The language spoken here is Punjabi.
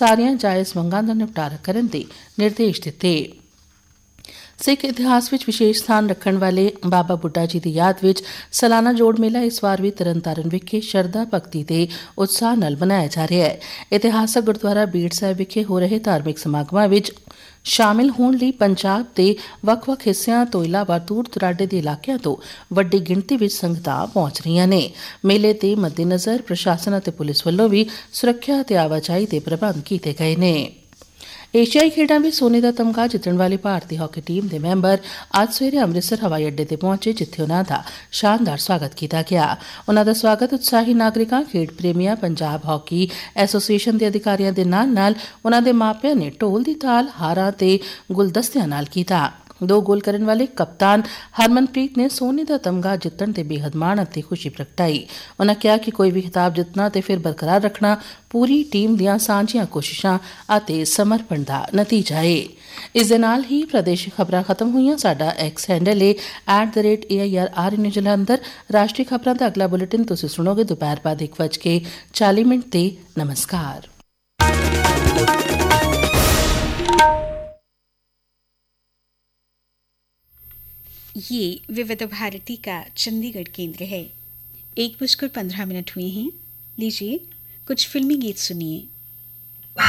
ਸਾਰੀਆਂ ਜਾਇਜ਼ ਮੰਗਾਂ ਦਾ ਨਿਪਟਾਰਾ ਕਰਨ ਦੇ ਨਿਰਦੇਸ਼ ਦਿੱਤੇ। ਸਿੱਖ ਇਤਿਹਾਸ ਵਿੱਚ ਵਿਸ਼ੇਸ਼ ਸਥਾਨ ਰੱਖਣ ਵਾਲੇ ਬਾਬਾ ਬੁੱਢਾ ਜੀ ਦੀ ਯਾਦ ਵਿੱਚ ਸਾਲਾਨਾ ਜੋੜ ਮੇਲਾ ਇਸ ਵਾਰ ਵੀ ਤਰਨਤਾਰਨ ਵਿਖੇ ਸ਼ਰਧਾ ਭਗਤੀ ਤੇ ਉਤਸ਼ਾਹ ਨਾਲ ਮਨਾਇਆ ਜਾ ਰਿਹਾ ਹੈ। ਇਤਿਹਾਸਕ ਗੁਰਦੁਆਰਾ ਬੀੜ ਸਾਹਿਬ ਵਿਖੇ ਹੋ ਰਹੇ ਧਾਰਮਿਕ ਸਮਾਗਮਾਂ ਵਿੱਚ ਸ਼ਾਮਿਲ ਹੋਣ ਲਈ ਪੰਜਾਬ ਦੇ ਵੱਖ-ਵੱਖ ਹਿੱਸਿਆਂ ਤੋਂ ਇਲਾਵਾ ਦੂਰ ਦੁਰਾਡੇ ਦੇ ਇਲਾਕਿਆਂ ਤੋਂ ਵੱਡੀ ਗਿਣਤੀ ਵਿੱਚ ਸੰਗਤਾਂ ਪਹੁੰਚ ਰਹੀਆਂ ਨੇ। ਮੇਲੇ ਦੇ ਮੱਦੇਨਜ਼ਰ ਪ੍ਰਸ਼ਾਸਨ ਅਤੇ ਪੁਲਿਸ ਵੱਲੋਂ ਵੀ ਸੁਰੱਖਿਆ ਅਤੇ ਆਵਾਜਾਈ ਦੇ ਪ੍ਰਬੰਧ ਕੀਤੇ ਗਏ ਨੇ। ਏਸ਼ੀਆਈ ਖੇਡਾਂ ਵਿੱਚ ਸੋਨੇ ਦਾ ਤਮਗਾ ਜਿੱਤਣ ਵਾਲੀ ਭਾਰਤੀ ਹਾਕੀ ਟੀਮ ਦੇ ਮੈਂਬਰ ਅੱਜ ਸਵੇਰੇ ਅੰਮ੍ਰਿਤਸਰ ਹਵਾਈ ਅੱਡੇ ਤੇ ਪਹੁੰਚੇ, ਜਿੱਥੇ ਉਨ੍ਹਾਂ ਦਾ ਸ਼ਾਨਦਾਰ ਸਵਾਗਤ ਕੀਤਾ ਗਿਆ। ਉਨ੍ਹਾਂ ਦਾ ਸਵਾਗਤ ਉਤਸ਼ਾਹੀ ਨਾਗਰਿਕਾਂ, ਖੇਡ ਪ੍ਰੇਮੀਆਂ, ਪੰਜਾਬ ਹਾਕੀ ਐਸੋਸੀਏਸ਼ਨ ਦੇ ਅਧਿਕਾਰੀਆਂ ਦੇ ਨਾਲ ਉਨ੍ਹਾਂ ਦੇ ਮਾਪਿਆਂ ਨੇ ਢੋਲ ਦੀ ਤਾਲ, ਹਾਰਾਂ ਤੇ ਗੁਲਦਸਤਿਆਂ ਨਾਲ ਕੀਤਾ। 2 ਗੋਲ ਕਰਨ ਵਾਲੇ ਕਪਤਾਨ ਹਰਮਨਪ੍ਰੀਤ ਨੇ ਸੋਨੇ ਦਾ ਤਮਗਾ ਜਿੱਤਣ ਤੇ ਬੇਹੱਦ ਮਾਣ ਅਤੇ ਖੁਸ਼ੀ ਪ੍ਰਗਟਾਈ। ਉਨ੍ਹਾਂ ਕਿਹਾ ਕਿ ਕੋਈ ਵੀ ਖਿਤਾਬ ਜਿੱਤਣਾ ਤੇ ਫਿਰ ਬਰਕਰਾਰ ਰੱਖਣਾ ਪੂਰੀ ਟੀਮ ਦੀਆਂ ਸਾਂਝੀਆਂ ਕੋਸ਼ਿਸ਼ਾਂ ਅਤੇ ਸਮਰਪਣ ਦਾ ਨਤੀਜਾ ਹੈ। ਇਸ ਦੇ ਨਾਲ ਹੀ ਪ੍ਰਦੇਸ਼ਿਕ ਖਬਰਾਂ ਖਤਮ ਹੋਈਆਂ। ਸਾਡਾ ਐਕਸ ਹੈਂਡਲ ਹੈ @AIRR ਨਿਊਜ਼ ਜਲੰਧਰ। ਰਾਸ਼ਟਰੀ ਖਬਰਾਂ ਦਾ ਅਗਲਾ ਬੁਲੇਟਿਨ ਤੁਸੀਂ ਸੁਣੋਗੇ ਦੁਪਹਿਰ ਬਾਅਦ 1:40 ਤੇ। ਨਮਸਕਾਰ। ये विविध भारती का चंडीगढ़ केंद्र है। 1:15 हुए हैं। लीजिए कुछ फिल्मी गीत सुनिए।